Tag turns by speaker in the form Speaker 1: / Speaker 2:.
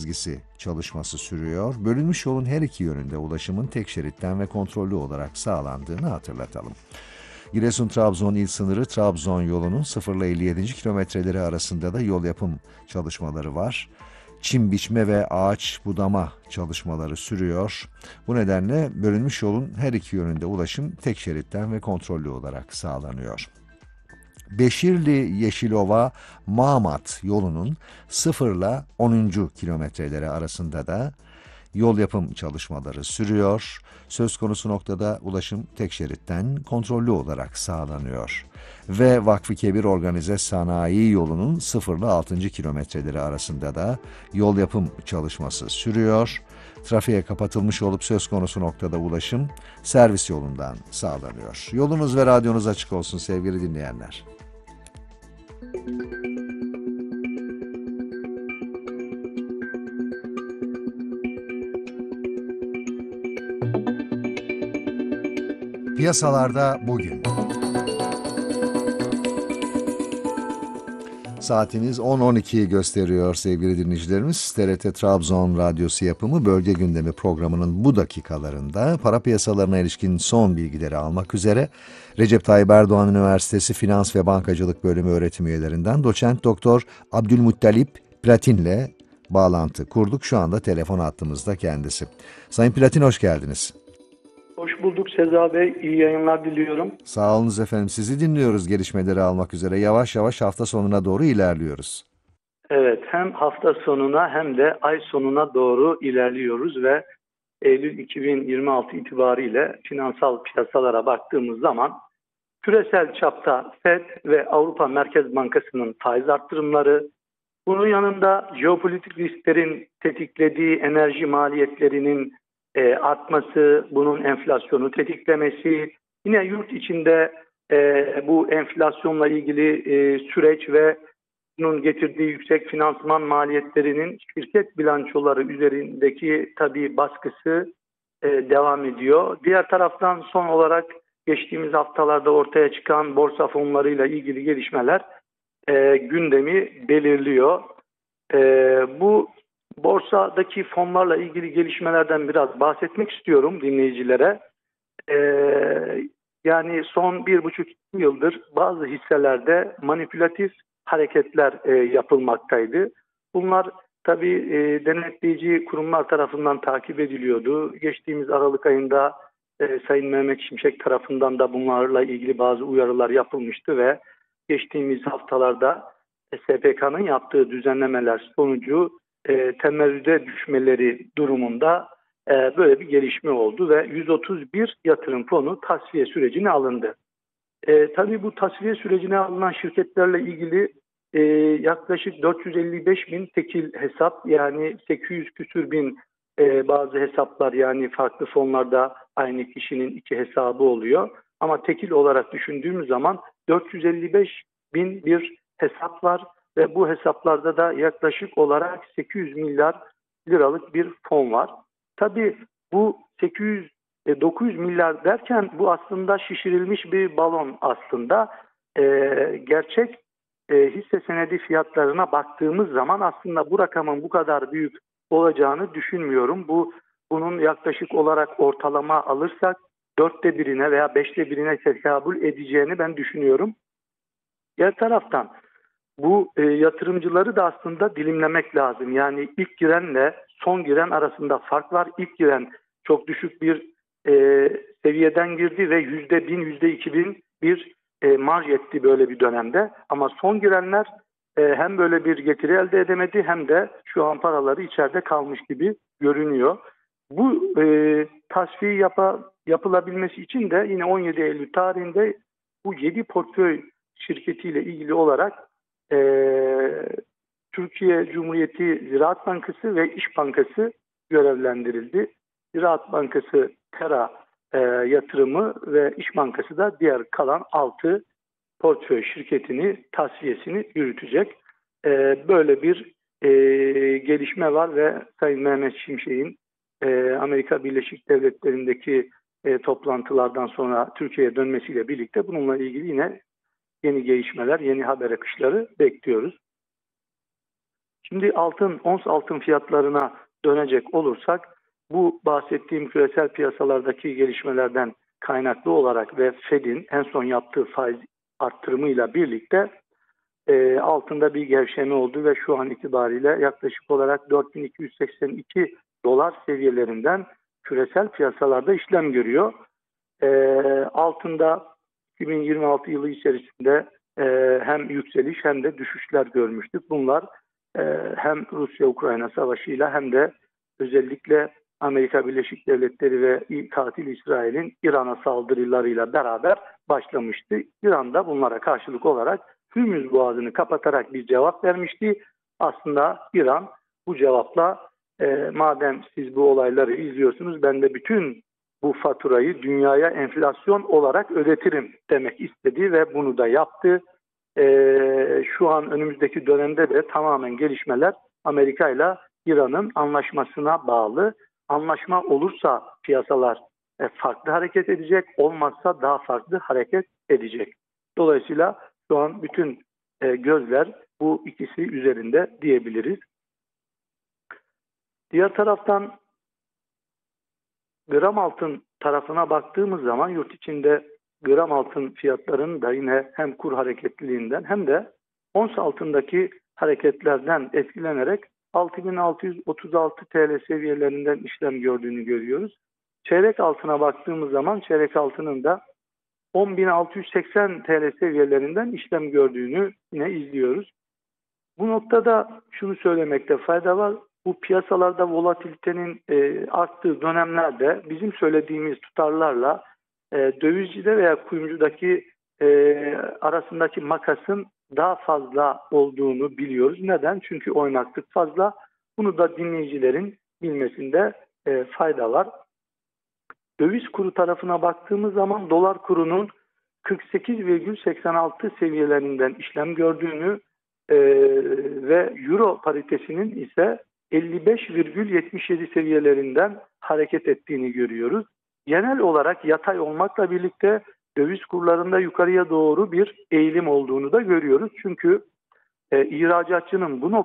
Speaker 1: çizgisi çalışması sürüyor. Bölünmüş yolun her iki yönünde ulaşımın tek şeritten ve kontrollü olarak sağlandığını hatırlatalım. Giresun-Trabzon il sınırı Trabzon yolunun 0 ile 57. kilometreleri arasında da yol yapım çalışmaları var. Çim biçme ve ağaç budama çalışmaları sürüyor. Bu nedenle bölünmüş yolun her iki yönünde ulaşım tek şeritten ve kontrollü olarak sağlanıyor. Beşirli-Yeşilova Mamat yolunun 0 ile 10. kilometreleri arasında da yol yapım çalışmaları sürüyor. Söz konusu noktada ulaşım tek şeritten kontrollü olarak sağlanıyor. Ve Vakfı Kebir Organize Sanayi yolunun 0 ile 6. kilometreleri arasında da yol yapım çalışması sürüyor. Trafiğe kapatılmış olup söz konusu noktada ulaşım servis yolundan sağlanıyor. Yolunuz ve radyonuz açık olsun sevgili dinleyenler. Piyasalarda bugün. Saatimiz 10.12'yi gösteriyor sevgili dinleyicilerimiz. TRT Trabzon Radyosu yapımı Bölge Gündemi programının bu dakikalarında para piyasalarına ilişkin son bilgileri almak üzere Recep Tayyip Erdoğan Üniversitesi Finans ve Bankacılık Bölümü öğretim üyelerinden Doçent Doktor Abdülmuttalip Platin'le bağlantı kurduk. Şu anda telefon hattımızda kendisi. Sayın Platin, hoş geldiniz.
Speaker 2: Hoş bulduk Seza Bey. İyi yayınlar diliyorum.
Speaker 1: Sağ olunuz efendim. Sizi dinliyoruz gelişmeleri almak üzere. Yavaş yavaş hafta sonuna doğru ilerliyoruz.
Speaker 2: Evet, hem hafta sonuna hem de ay sonuna doğru ilerliyoruz ve Eylül 2026 itibariyle finansal piyasalara baktığımız zaman küresel çapta FED ve Avrupa Merkez Bankası'nın faiz arttırımları, bunun yanında jeopolitik risklerin tetiklediği enerji maliyetlerinin artması, bunun enflasyonu tetiklemesi, yine yurt içinde bu enflasyonla ilgili süreç ve bunun getirdiği yüksek finansman maliyetlerinin şirket bilançoları üzerindeki tabii baskısı devam ediyor. Diğer taraftan son olarak geçtiğimiz haftalarda ortaya çıkan borsa fonlarıyla ilgili gelişmeler gündemi belirliyor. Bu borsadaki fonlarla ilgili gelişmelerden biraz bahsetmek istiyorum dinleyicilere. Yani son 1,5 yıldır bazı hisselerde manipülatif hareketler yapılmaktaydı. Bunlar tabii denetleyici kurumlar tarafından takip ediliyordu. Geçtiğimiz Aralık ayında Sayın Mehmet Şimşek tarafından da bunlarla ilgili bazı uyarılar yapılmıştı ve geçtiğimiz haftalarda SPK'nın yaptığı düzenlemeler sonucu temerrüde düşmeleri durumunda böyle bir gelişme oldu ve 131 yatırım fonu tasfiye sürecine alındı. Tabii bu tasfiye sürecine alınan şirketlerle ilgili yaklaşık 455 bin tekil hesap, yani 800 küsür bin bazı hesaplar, yani farklı fonlarda aynı kişinin iki hesabı oluyor. Ama tekil olarak düşündüğümüz zaman 455 bin bir hesap var ve bu hesaplarda da yaklaşık olarak 800 milyar liralık bir fon var. Tabii bu 900 milyar derken bu aslında şişirilmiş bir balon aslında. Gerçek hisse senedi fiyatlarına baktığımız zaman aslında bu rakamın bu kadar büyük olacağını düşünmüyorum. Bunun yaklaşık olarak ortalama alırsak 1/4'ine veya 5'te 1'ine tekabül edeceğini ben düşünüyorum. Diğer taraftan bu yatırımcıları da aslında dilimlemek lazım. Yani ilk girenle son giren arasında fark var. İlk giren çok düşük bir seviyeden girdi ve %1000, %2000 bir marj etti böyle bir dönemde. Ama son girenler hem böyle bir getiri elde edemedi hem de şu an paraları içeride kalmış gibi görünüyor. Bu tasfiye yapılabilmesi için de yine 17 Eylül tarihinde bu 7 portföy şirketiyle ilgili olarak Türkiye Cumhuriyeti Ziraat Bankası ve İş Bankası görevlendirildi. Ziraat Bankası Tera yatırımı ve İş Bankası da diğer kalan 6 portföy şirketini tasfiyesini yürütecek. Böyle bir gelişme var ve Sayın Mehmet Şimşek'in Amerika Birleşik Devletleri'ndeki toplantılardan sonra Türkiye'ye dönmesiyle birlikte bununla ilgili yine yeni gelişmeler, yeni haber akışları bekliyoruz. Şimdi ons altın fiyatlarına dönecek olursak, bu bahsettiğim küresel piyasalardaki gelişmelerden kaynaklı olarak ve Fed'in en son yaptığı faiz arttırımıyla birlikte altında bir gevşeme oldu ve şu an itibariyle yaklaşık olarak 4282 dolar seviyelerinden küresel piyasalarda işlem görüyor. Altında 2026 yılı içerisinde hem yükseliş hem de düşüşler görmüştük. Bunlar hem Rusya-Ukrayna savaşıyla hem de özellikle Amerika Birleşik Devletleri ve katil İsrail'in İran'a saldırılarıyla beraber başlamıştı. İran da bunlara karşılık olarak Hürmüz Boğazı'nı kapatarak bir cevap vermişti. Aslında İran bu cevapla madem siz bu olayları izliyorsunuz, ben de bütün bu faturayı dünyaya enflasyon olarak ödetirim demek istedi ve bunu da yaptı. Şu an önümüzdeki dönemde de tamamen gelişmeler Amerika ile İran'ın anlaşmasına bağlı. Anlaşma olursa piyasalar farklı hareket edecek, olmazsa daha farklı hareket edecek. Dolayısıyla şu an bütün gözler bu ikisi üzerinde diyebiliriz. Diğer taraftan gram altın tarafına baktığımız zaman yurt içinde gram altın fiyatlarının da yine hem kur hareketliliğinden hem de ons altındaki hareketlerden etkilenerek 6636 TL seviyelerinden işlem gördüğünü görüyoruz. Çeyrek altına baktığımız zaman çeyrek altının da 10.680 TL seviyelerinden işlem gördüğünü yine izliyoruz. Bu noktada şunu söylemekte fayda var. Bu piyasalarda volatilitenin arttığı dönemlerde bizim söylediğimiz tutarlarla dövizcide veya kuyumcudaki arasındaki makasın daha fazla olduğunu biliyoruz. Neden? Çünkü oynaklık fazla. Bunu da dinleyicilerin bilmesinde fayda var. Döviz kuru tarafına baktığımız zaman dolar kurunun 48,86 seviyelerinden işlem gördüğünü ve euro paritesinin ise 55,77 seviyelerinden hareket ettiğini görüyoruz. Genel olarak yatay olmakla birlikte döviz kurlarında yukarıya doğru bir eğilim olduğunu da görüyoruz. Çünkü ihracatçının bu